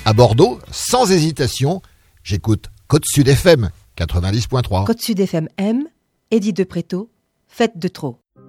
À Bordeaux, sans hésitation, j'écoute Côte Sud FM 90.3. Côte Sud FM M, Edith de Préto, Fête de trop.